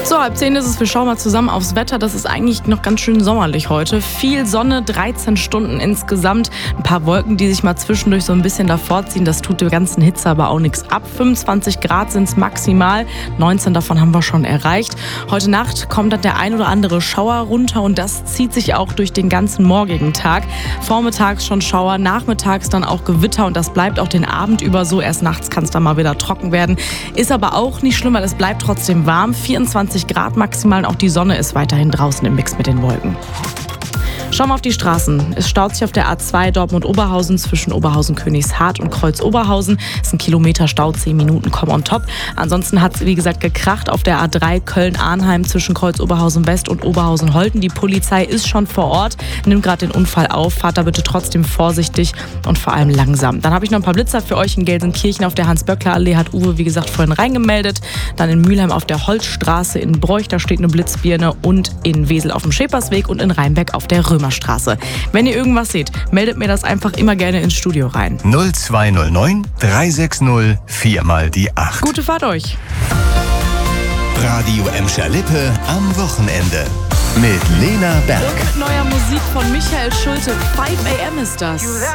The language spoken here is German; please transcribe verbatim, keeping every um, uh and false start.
So, halb zehn ist es. Wir schauen mal zusammen aufs Wetter. Das ist eigentlich noch ganz schön sommerlich heute. Viel Sonne, dreizehn Stunden insgesamt. Ein paar Wolken, die sich mal zwischendurch so ein bisschen davor ziehen. Das tut der ganzen Hitze aber auch nichts ab. fünfundzwanzig Grad sind es maximal. neunzehn davon haben wir schon erreicht. Heute Nacht kommt dann der ein oder andere Schauer runter und das zieht sich auch durch den ganzen morgigen Tag. Vormittags schon Schauer, nachmittags dann auch Gewitter und das bleibt auch den Abend über so. Erst nachts kann es dann mal wieder trocken werden. Ist aber auch nicht schlimm, weil es bleibt trotzdem warm. vierundzwanzig Grad maximal und auch die Sonne ist weiterhin draußen im Mix mit den Wolken. Schauen wir auf die Straßen. Es staut sich auf der A zwei Dortmund-Oberhausen zwischen Oberhausen-Königshardt und Kreuz-Oberhausen. Ist ein Kilometer Stau, zehn Minuten, komm on top. Ansonsten hat es, wie gesagt, gekracht auf der A drei Köln-Arnheim zwischen Kreuz-Oberhausen-West und Oberhausen-Holten. Die Polizei ist schon vor Ort, nimmt gerade den Unfall auf. Fahrt da bitte trotzdem vorsichtig und vor allem langsam. Dann habe ich noch ein paar Blitzer für euch in Gelsenkirchen. Auf der Hans-Böckler-Allee hat Uwe, wie gesagt, vorhin reingemeldet. Dann in Mülheim auf der Holzstraße, in Broich, da steht eine Blitzbirne und in Wesel auf dem Schäpersweg und in Rheinberg auf der Römerstraße. Wenn ihr irgendwas seht, meldet mir das einfach immer gerne ins Studio rein. null zwei null neun drei sechs null vier mal die acht. Gute Fahrt euch. Radio Emscher Lippe am Wochenende. Mit Lena Berg. Und mit neuer Musik von Michael Schulte. five a m ist das.